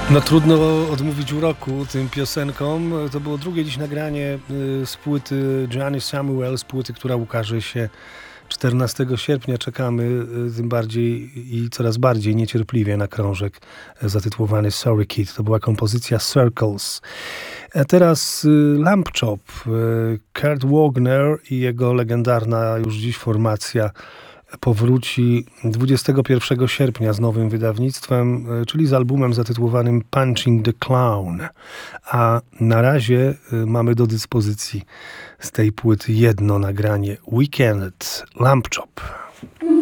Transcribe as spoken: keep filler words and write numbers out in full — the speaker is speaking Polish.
No trudno odmówić uroku tym piosenkom. To było drugie dziś nagranie z płyty Johnny Samuel, z płyty, która ukaże się czternastego sierpnia. Czekamy tym bardziej i coraz bardziej niecierpliwie na krążek zatytułowany Sorry Kid. To była kompozycja Circles. A teraz Lamp Chop, Kurt Wagner i jego legendarna już dziś formacja powróci dwudziestego pierwszego sierpnia z nowym wydawnictwem, czyli z albumem zatytułowanym Punching the Clown. A na razie mamy do dyspozycji z tej płyty jedno nagranie. Weekend, Lamp Chop.